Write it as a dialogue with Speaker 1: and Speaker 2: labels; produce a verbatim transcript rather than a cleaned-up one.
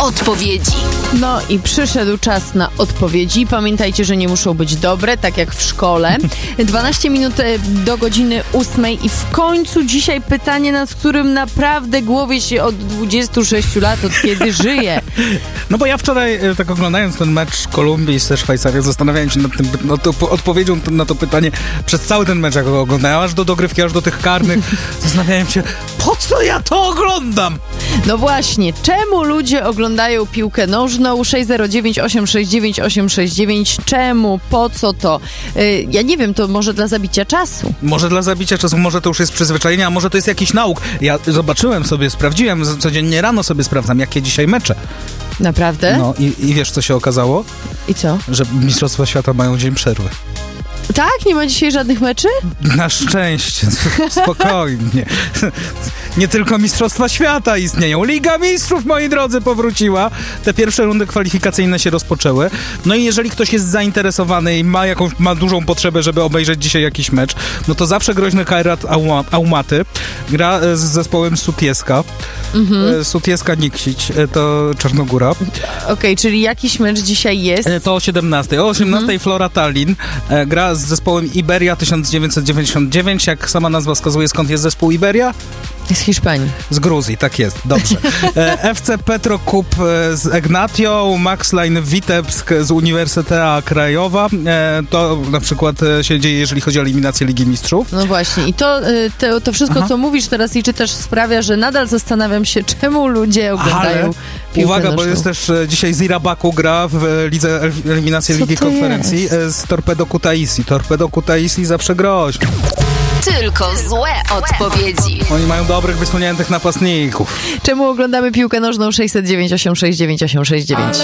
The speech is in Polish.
Speaker 1: odpowiedzi.
Speaker 2: No i przyszedł czas na odpowiedzi. Pamiętajcie, że nie muszą być dobre, tak jak w szkole. dwanaście minut do godziny ósmej i w końcu dzisiaj pytanie, nad którym naprawdę głowię się od dwudziestu sześciu lat, od kiedy żyję.
Speaker 3: No bo ja wczoraj, tak oglądając ten mecz Kolumbii ze Szwajcarią, zastanawiałem się nad tym, no to odpowiedzią na to pytanie przez cały ten mecz, jak go oglądałem, aż do dogrywki, aż do tych karnych. Zastanawiałem się, po co ja to oglądam?
Speaker 2: No właśnie, czemu ludzie oglądają piłkę nożną? sześć zero dziewięć osiem sześć dziewięć osiem sześć dziewięć. Czemu? Po co to? Yy, ja nie wiem, to może dla zabicia czasu.
Speaker 3: Może dla zabicia czasu, może to już jest przyzwyczajenie, a może to jest jakiś nauk. Ja zobaczyłem sobie, sprawdziłem, codziennie rano sobie sprawdzam, jakie dzisiaj mecze.
Speaker 2: Naprawdę?
Speaker 3: No i, i wiesz, co się okazało?
Speaker 2: I co?
Speaker 3: Że Mistrzostwa Świata mają dzień przerwy.
Speaker 2: Tak? Nie ma dzisiaj żadnych meczy?
Speaker 3: Na szczęście, spokojnie. Nie tylko Mistrzostwa Świata istnieją. Liga Mistrzów, moi drodzy, powróciła. Te pierwsze rundy kwalifikacyjne się rozpoczęły. No i jeżeli ktoś jest zainteresowany i ma jakąś, ma dużą potrzebę, żeby obejrzeć dzisiaj jakiś mecz, no to zawsze groźny Kairat Almaty gra z zespołem Sutjeska. Mhm. Sutjeska Niksić, to Czarnogóra.
Speaker 2: Okej, okay, czyli jakiś mecz dzisiaj jest?
Speaker 3: To o siedemnastej. O osiemnastej mhm. Flora Tallinn gra z zespołem Iberia tysiąc dziewięćset dziewięćdziesiąt dziewięć. Jak sama nazwa wskazuje, skąd jest zespół Iberia?
Speaker 2: Z Hiszpanii.
Speaker 3: Z Gruzji, tak jest, dobrze. F C Petrokub z Egnatią, Max Line Vitebsk z Uniwersyteta Krajowa. To na przykład się dzieje, jeżeli chodzi o eliminację Ligi Mistrzów.
Speaker 2: No właśnie i to, to, to wszystko, Aha. co mówisz teraz i czytasz, sprawia, że nadal zastanawiam się, czemu ludzie oglądają
Speaker 3: Ale
Speaker 2: piłkę
Speaker 3: uwaga,
Speaker 2: nożną.
Speaker 3: Bo jest też dzisiaj Zira Baku gra w lidze eliminacji Ligi Konferencji jest? z Torpedo Kutaisi. Torpedo Kutaisi zawsze groźne.
Speaker 1: Tylko złe odpowiedzi.
Speaker 3: Oni mają dobrych, wysuniętych napastników.
Speaker 2: Czemu oglądamy piłkę nożną? sześć zero dziewięć osiem sześć dziewięć osiem sześć dziewięć.